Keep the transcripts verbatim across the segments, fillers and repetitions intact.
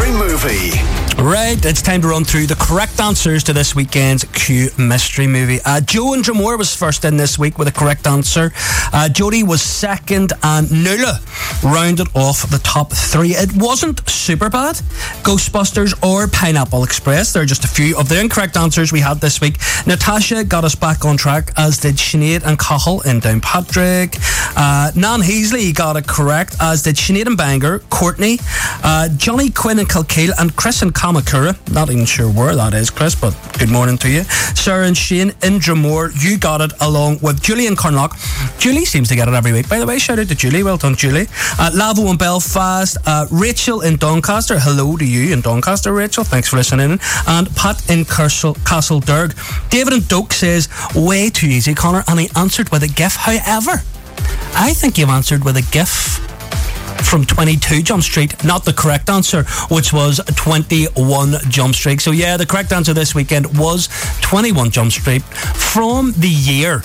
Mystery Movie. Right, it's time to run through the correct answers to this weekend's Q Mystery Movie. Uh, Joe in Drumore was first in this week with a correct answer. Uh, Jodie was second, and Nuala rounded off the top three. It wasn't super bad. Ghostbusters or Pineapple Express. There are just a few of the incorrect answers we had this week. Natasha got us back on track, as did Sinead and Cahill in Downpatrick. Uh, Nan Heasley got it correct, as did Sinead and Bangor, Courtney, uh, Johnny Quinn in Kilkeel, and Chris in Kamakura. Not even sure where that is, Chris, but good morning to you. Sarah and Shane in Drumore, you got it, along with Julie in Carnock. Julie seems to get it every week, by the way. Shout out to Julie. Well done, Julie. Uh, Lavo in Belfast. Uh, Rachel in Doncaster. Hello to you in Doncaster, Rachel. Thanks for listening. And Pat in Castle, Castle Derg. David in Doak says, way too easy, Connor, and he answered with a GIF. However, I think you've answered with a GIF from twenty-two Jump Street, not the correct answer, which was twenty-one Jump Street. So yeah, the correct answer this weekend was twenty-one Jump Street from the year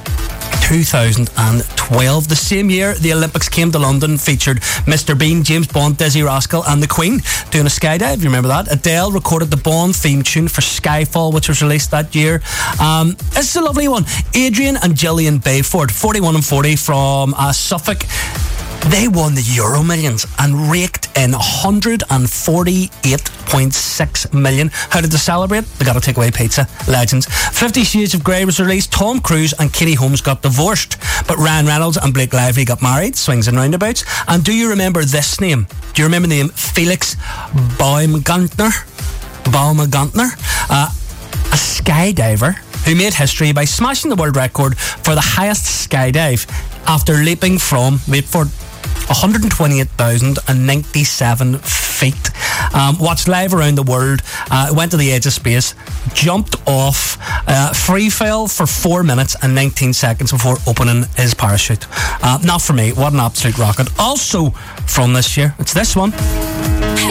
two thousand twelve. The same year the Olympics came to London, featured Mister Bean, James Bond, Dizzy Rascal and the Queen doing a skydive. You remember that? Adele recorded the Bond theme tune for Skyfall, which was released that year. Um, this is a lovely one. Adrian and Gillian Bayford, forty-one and forty from uh, Suffolk. They won the Euro Millions and raked in one hundred forty-eight point six million. How did they celebrate? They got a takeaway pizza. Legends. Fifty Shades of Grey was released. Tom Cruise and Katie Holmes got divorced, but Ryan Reynolds and Blake Lively got married. Swings and roundabouts. And do you remember this name? Do you remember the name Felix Baumgartner? Baumgartner? Uh, a skydiver who made history by smashing the world record for the highest skydive after leaping from, wait for it, one hundred twenty-eight thousand ninety-seven feet. Um, watched live around the world, uh, went to the edge of space, jumped off, uh, free fell for four minutes and nineteen seconds before opening his parachute. Uh, not for me. What an absolute rocket. Also from this year, it's this one.